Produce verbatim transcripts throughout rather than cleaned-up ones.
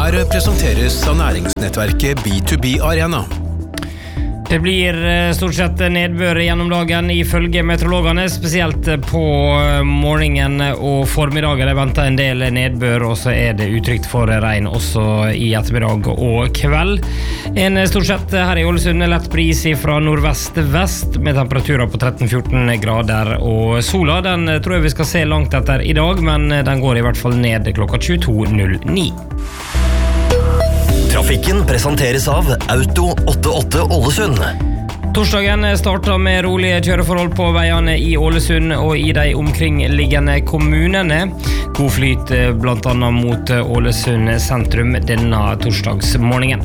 Her presenteres av næringsnettverket B to B Arena. Det blir stort sett nedbør gjennom dagen ifølge meteorologene, spesielt på morgenen og formiddagen. Det venter en del nedbør, og så er det utrygt for regn også i ettermiddag og kveld. En stort sett her i Ålesund lett bris fra nordvest-vest med temperaturer på tretten til fjorten grader, og sola den tror jeg vi skal se langt etter i dag, men den går i hvert fall ned klokka tjueto null ni. Trafikken presenteres av Auto åttiåtte Ålesund. Torsdagen startet med rolige kjøreforhold på veiene i Ålesund og i de omkringliggende kommunene. God flyt blant annet mot Ålesund sentrum denne torsdagsmorgenen.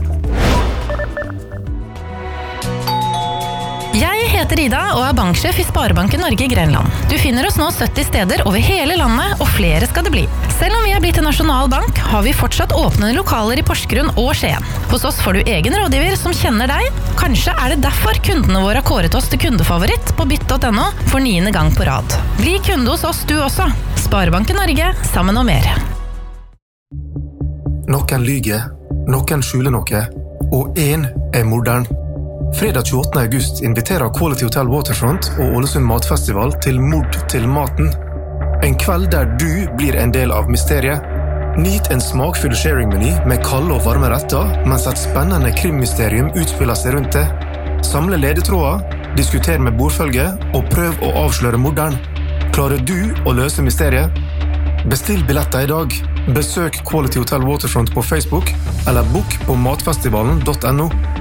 Jeg heter Ida og er banksjef i Sparebanken Norge i Grenland. Du finner oss nå sytti steder over hele landet, og flere skal det bli. Selv om vi er blitt en nasjonal bank, har vi fortsatt åpne lokaler i Porsgrunn og Skien. Hos oss får du egen rådgiver som kjenner deg. Kanskje er det derfor kundene våre har kåret oss til kundefavoritt på bytt punktum no for niende gang på rad. Bli kunde hos oss du også. Sparebanken Norge, sammen og mer. Noen lyger, noen skjuler noe, og en er morderen. Fredag tjueåttende august inviterer Quality Hotel Waterfront og Ålesund Matfestival til Mord til maten. En kveld der du blir en del av mysteriet. Nyt en smakfull sharing-meny med kalde og varme retter, mens et spennende krimmysterium utspiller seg rundt det. Samle ledetråder, diskuter med bordfølge og prøv å avsløre morderen. Klarer du å løse mysteriet? Bestill billetter i dag. Besøk Quality Hotel Waterfront på Facebook, eller book på matfestivalen punktum no.